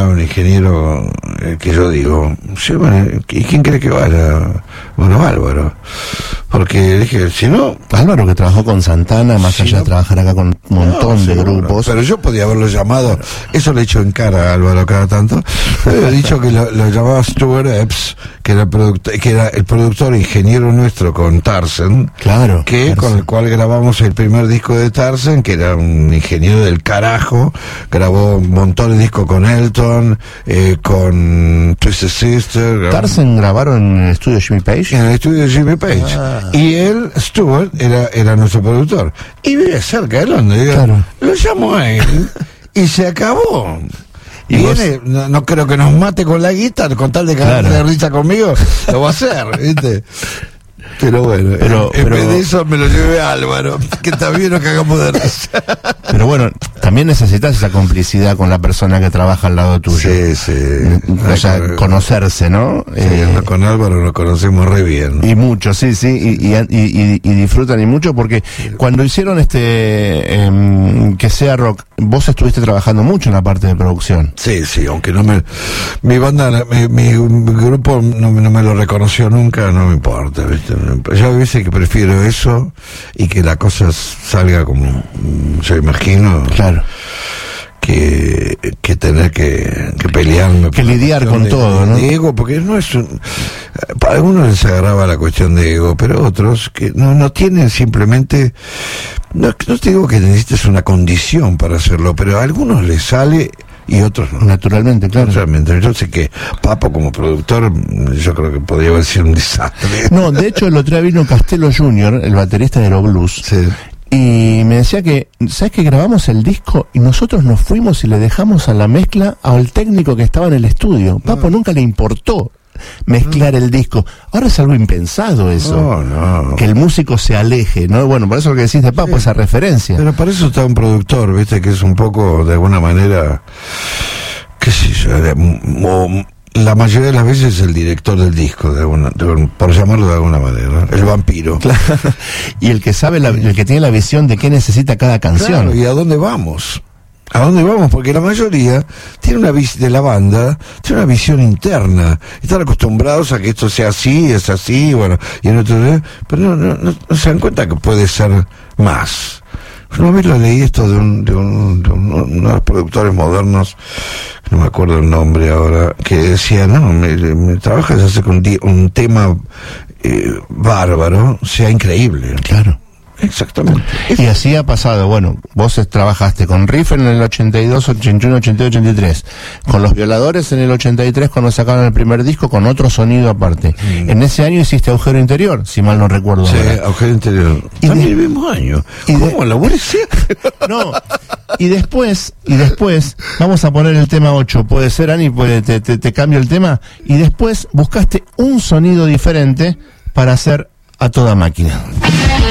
era un ingeniero que yo digo, sí, bueno, ¿y quién cree que vaya? Bueno, Álvaro. Porque dije, si no... Álvaro, que trabajó con Santana, más Si allá no, de trabajar acá con un montón de grupos. Pero yo podía haberlo llamado, eso le he hecho en cara a Álvaro cada tanto, pero he dicho que lo llamaba Stuart Epps, que era el productor ingeniero nuestro con Tarzan, Claro. que Tarzan. con el cual grabamos el primer disco de Tarzan, que era un ingeniero del carajo, grabó un montón de discos con Elton, con Twisted Sister. Tarzan grabaron en el estudio Jimmy Page. En el estudio de Jimmy Page. Y él, Stuart, era nuestro productor. Y vive cerca de Londres. Digo, Claro. lo llamo a él y se acabó. ¿Y Viene, no creo que nos mate con la guitarra, con tal de cagarse Claro. de risa conmigo, lo va a hacer, ¿viste? Pero bueno, en vez de eso me lo llevé a Álvaro, que también nos cagamos de risa. Pero bueno, también necesitas esa complicidad con la persona que trabaja al lado tuyo. Sí, sí. O sea, conocerse, ¿no? Sí, con Álvaro nos conocemos re bien. Y mucho, sí, y disfrutan y mucho porque cuando hicieron Que Sea Rock, vos estuviste trabajando mucho en la parte de producción. Sí, aunque no me... Mi banda, mi grupo no me lo reconoció nunca, no me importa, ¿viste? Yo a veces que prefiero eso y que la cosa salga como yo imagino. Claro. Que tener que pelearme. Que lidiar con todo, ¿no? De ego, porque no es para algunos les agarraba la cuestión de ego, pero otros que no tienen simplemente... No te digo que necesites una condición para hacerlo, pero a algunos les sale y otros no. Naturalmente, claro. Naturalmente. Yo sé que Papo como productor, yo creo que podría haber sido un desastre. No, de hecho el otro día vino Castello Jr., el baterista de los Blues, Sí. y me decía que, ¿sabes que grabamos el disco y nosotros nos fuimos y le dejamos a la mezcla al técnico que estaba en el estudio? Papo nunca le importó mezclar el disco. Ahora es algo impensado eso. No. Que el músico se aleje, ¿no? Bueno, por eso lo que decís de Papo, esa referencia. Pero para eso está un productor, ¿viste? Que es un poco, de alguna manera, qué sé yo, la mayoría de las veces el director del disco, por llamarlo de alguna manera, el vampiro. Claro. Y el que sabe, el que tiene la visión de qué necesita cada canción. Claro, ¿y a dónde vamos? ¿A dónde vamos? Porque la mayoría tiene de la banda tiene una visión interna. Están acostumbrados a que esto sea así, es así, bueno, y en otro, pero no se dan cuenta que puede ser más. Una vez lo leí esto de unos productores modernos, no me acuerdo el nombre ahora, que decía, me trabajas hace con un tema bárbaro, sea increíble. Claro. Exactamente. Y así ha pasado. Bueno, vos trabajaste con Riff en el 82, 81, 82, 83, con Los Violadores en el 83 cuando sacaron el primer disco con otro sonido aparte. En ese año hiciste Agujero Interior, si mal no recuerdo. Sí, ahora. Agujero Interior. Y También de- el mismo año. y de- ¿Cómo la buena sea? No, y después, vamos a poner el tema 8, puede ser, Ani, te cambio el tema, y después buscaste un sonido diferente para hacer A Toda Máquina.